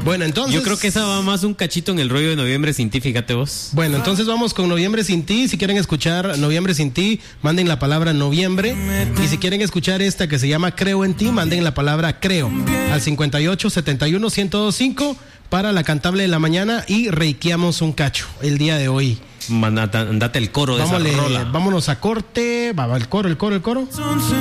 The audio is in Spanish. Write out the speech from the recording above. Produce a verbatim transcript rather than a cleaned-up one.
Bueno, entonces... Yo creo que esa va más un cachito en el rollo de Noviembre Sin Ti, fíjate vos. Bueno, entonces vamos con Noviembre Sin Ti. Si quieren escuchar Noviembre Sin Ti, manden la palabra noviembre. Y si quieren escuchar esta que se llama Creo en Ti, manden la palabra creo al cincuenta y ocho, setenta y uno, ciento dos cinco para la cantable de la mañana y reikiamos un cacho el día de hoy. Mandate, andate el coro de Vámosle, esa rola. Vámonos a corte. Va, va el coro, el coro, el coro.